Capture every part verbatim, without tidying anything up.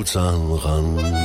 Ulzahn ran.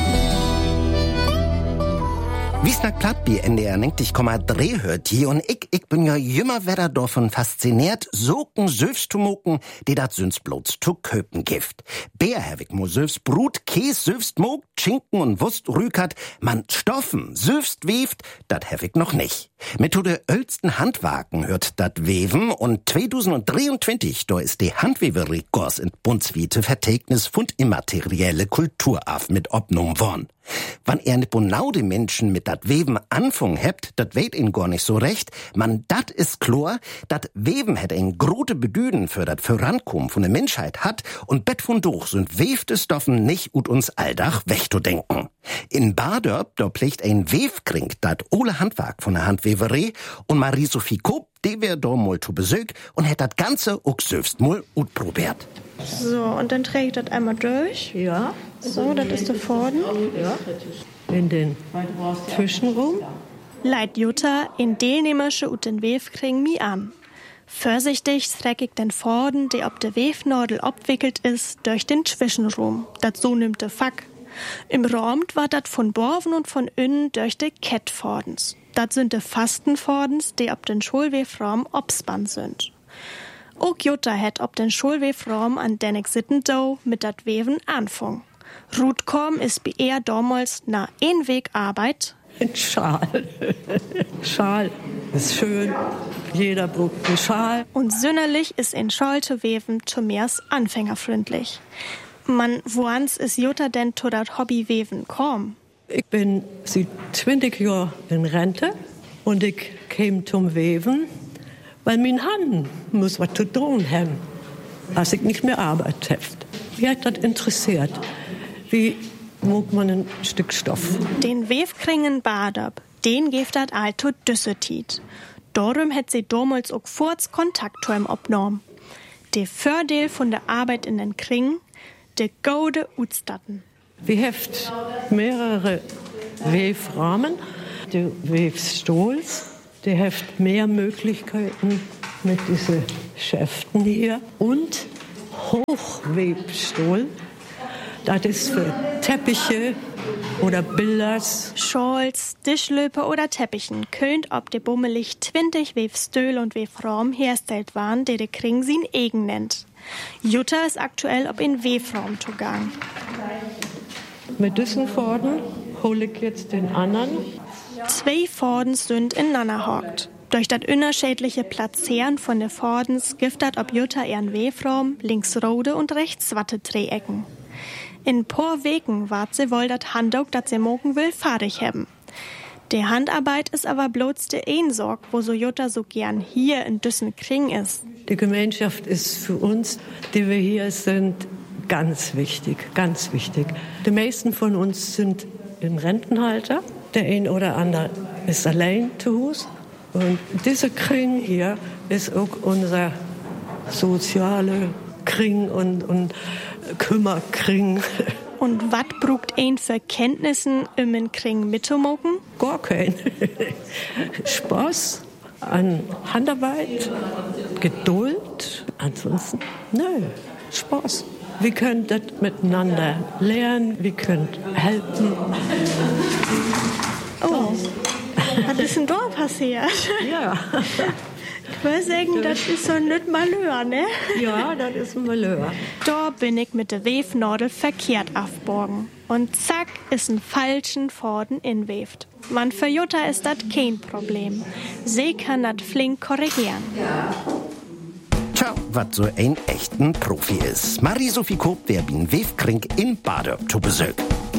Wiesnack platt bi N D R neunzig Komma drei hört die und ich, ich bin ja jümmer wedder davon fasziniert, soken Söfstumoken, die dat süns bloß zu köpen gift. Bär hewig mo Söfs Brut, Käs Söfst mog, Schinken und Wurst rükert, man Stoffen Söfst weft, dat hewig noch nicht. Mit de ölsten Handwaken hört dat Weven und zweitausenddreiundzwanzig, da ist die Handweverikors in Bundswiete Vertegnis von immaterielle Kulturarf mit obnum worden. Wann er nicht genau die Menschen mit dat Weven anfangen hebt, dat weet ihn gar nicht so recht. Man, dat is klar, dat Weven hätt ein grote Bedüden für dat Vorankommen von der Menschheit hat und bet von durch sind wefte Stoffen nicht ut uns alldach wegzudenken. In Badörp, da pflegt ein Wefkring dat ole Handwerk von der Handweverei und Marie-Sophie Kopp, die wär da mal zu Besuch und hätt dat Ganze auch selbst mal ut probiert. So, und dann trägt das einmal durch. Ja. So, das ist da vorne. Ja. In den Zwischenraum. Leit Jutta in Delnehmersche ut den Wefkring mi an. Vorsichtig streck ich den Vorden, der ob der Wefnordel abwickelt ist, durch den Zwischenraum. Dat so nimmt der Fack. Im Raum war dat von Borven und von innen durch de Kettvordens. Dat sind de Fastenvordens, die ob den Schulwefraum obspann sind. Auch Jutta het ob den Schulwefraum an den ich sitten do mit dat Weven anfang. Rutkom ist bi er damals na ein Weg Arbeit. Ein Schal. Schal ist schön. Jeder braucht einen Schal. Und sünnerlich ist ein Schal zu weven zumeers anfängerfreundlich. Man, woans ist Jutta denn zu dat Hobby weven kom? Ich bin seit zwanzig Jahren in Rente und ich käme zum Weven, weil mein Hand muss was zu tun haben, als ich nicht mehr Arbeit habe. Mich hat das interessiert. Wie mag man ein Stück Stoff? Den Wefkringen Badab, den gibt dat alto Düssetit. Darum hat sie damals auch kurz Kontakt zu ihm abgenommen. Der Vorteil von der Arbeit in den Kringen, de gode Utstatten. Wir haben mehrere Wefrahmen, die Wefstohls, die haben mehr Möglichkeiten mit diesen Schäften hier und Hochwebstohl. Das ist für Teppiche oder Billers. Schals, Tischlöper oder Teppichen könnt ob de bummelig zwanzig Wefstöhl und Wefraum herstellt waren, der de Kring sin eigen nennt. Jutta ist aktuell ob in Wefraum zugang. Mit diesen Vorden hole ich jetzt den anderen. Zwei Vordens sind ineinander hockt. Durch das unterschiedliche Platzieren von den Vordens gibt dat ob Jutta ihren Wefraum links rode und rechts watte Dreiecken. In paar Wegen wart sie wohl dat Handog, dat sie mogen will, fertig haben. Die Handarbeit ist aber bloß der Einsorg, wo so Jutta so gern hier in Düssen Kring ist. Die Gemeinschaft ist für uns, die wir hier sind, ganz wichtig, ganz wichtig. Die meisten von uns sind in Rentenhalter. Der ein oder andere ist allein zu Hause. Und diese Kring hier ist auch unser soziale Kring und, und Kümmerkring. Und was brugt ein für Kenntnissen um in Kring mitzumoken? Gar kein. Spaß an Handarbeit, Geduld. Ansonsten, nö, Spaß. Wir können das miteinander lernen, wir können helfen. Oh, was ist denn da passiert? Ja. Ich würde sagen, das ist so ein Malheur, ne? Ja, das ist ein Malheur. Da bin ich mit der Wefnadel verkehrt aufborgen. Und zack, ist ein falschen Vorden inweft. Man, für Jutta ist das kein Problem. Sie kann das flink korrigieren. Tja, wat so ein echten Profi ist. Marie-Sophie Kopp, wer bin Wefkring in Badörp zu Besuch.